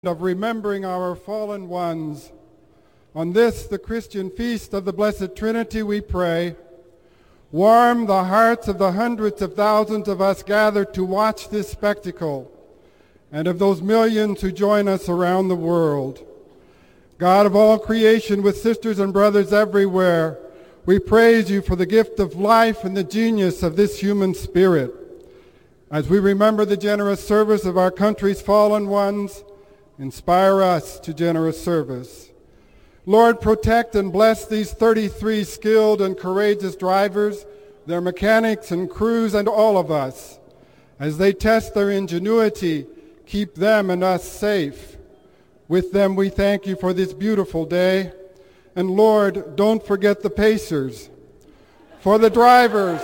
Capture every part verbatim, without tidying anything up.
of remembering our fallen ones. On this, the Christian feast of the Blessed Trinity, we pray, warm the hearts of the hundreds of thousands of us gathered to watch this spectacle, and of those millions who join us around the world. God of all creation, with sisters and brothers everywhere, we praise you for the gift of life and the genius of this human spirit. As we remember the generous service of our country's fallen ones, inspire us to generous service. Lord, protect and bless these thirty-three skilled and courageous drivers, their mechanics and crews, and all of us. As they test their ingenuity, keep them and us safe. With them, we thank you for this beautiful day. And Lord, don't forget the pacers. For the drivers,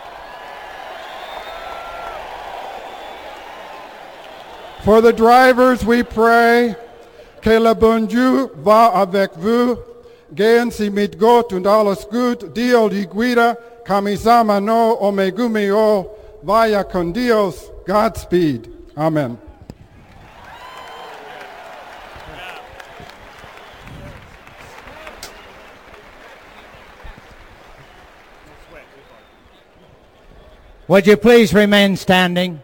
For the drivers, we pray, que le bon Dieu va avec vous, gehen Sie mit Gott und alles gut, Dio die guida, Kamisama no omegumi o, vaya con Dios, Godspeed. Amen. Would you please remain standing?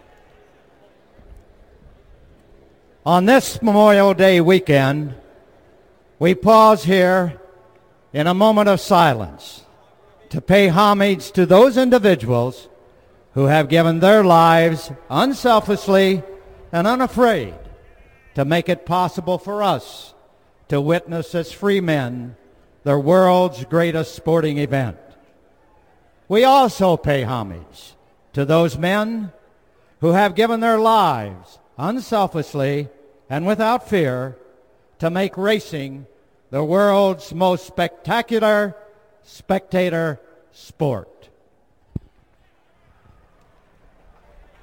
On this Memorial Day weekend, we pause here in a moment of silence to pay homage to those individuals who have given their lives unselfishly and unafraid to make it possible for us to witness as free men the world's greatest sporting event. We also pay homage to those men who have given their lives unselfishly and without fear to make racing the world's most spectacular spectator sport.